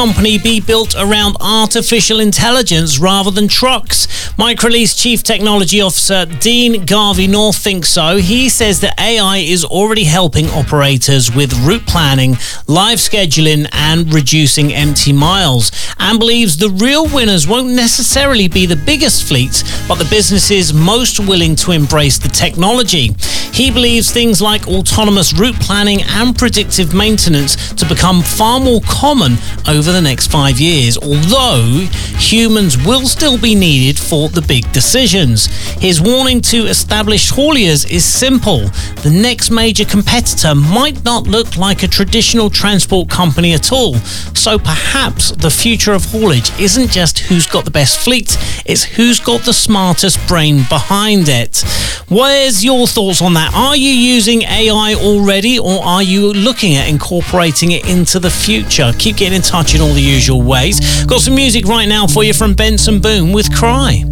company be built around artificial intelligence rather than trucks? Microlease Chief Technology Officer Dean Garvey-North thinks so. He says that AI is already helping operators with route planning, live scheduling and reducing empty miles, and believes the real winners won't necessarily be the biggest fleets, but the businesses most willing to embrace the technology. He believes things like autonomous route planning and predictive maintenance to become far more common over the next 5 years, although humans will still be needed for the big decisions. His warning to established hauliers is simple. The next major competitor might not look like a traditional transport company at all. So perhaps the future of haulage isn't just who's got the best fleet, it's who's got the smartest brain behind it. Where's your thoughts on that? Are you using AI already, or are you looking at incorporating it into the future? Keep getting in touch in all the usual ways. Got some music right now for you from Benson Boone with Cry.